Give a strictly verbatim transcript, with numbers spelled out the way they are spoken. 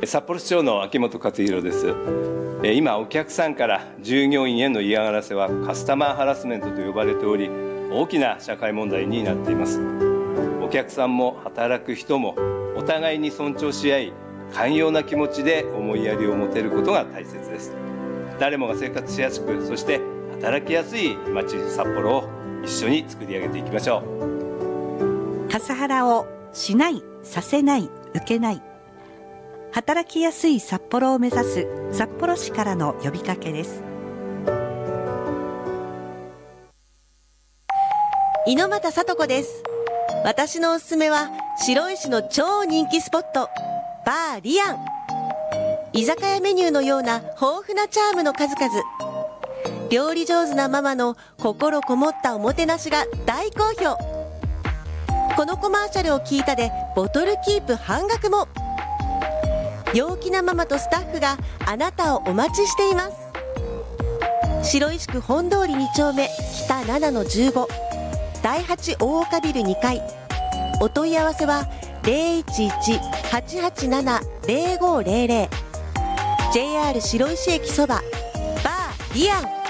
札幌市長の秋元克弘です。今お客さんから従業員への嫌がらせはカスタマーハラスメントと呼ばれており、大きな社会問題になっています。お客さんも働く人もお互いに尊重し合い、寛容な気持ちで思いやりを持てることが大切です。誰もが生活しやすく、そして働きやすい街札幌を一緒に作り上げていきましょう。 カスハラをしない、させない、受けない。働きやすい札幌を目指す札幌市からの呼びかけです。 猪俣聡子です。私のおすすめは白石の超人気スポット、バーリアン。居酒屋メニューのような豊富なチャームの数々。料理上手なママの心こもったおもてなしが大好評。このコマーシャルを聞いたでボトルキープ半額も。陽気なママとスタッフがあなたをお待ちしています。白石区本通りに丁目北ななのじゅうご、だいはち大岡ビルにかい。お問い合わせは ゼロいちいち はちはちなな ゼロごゼロゼロ。 ジェイアール 白石駅そばバーリアン。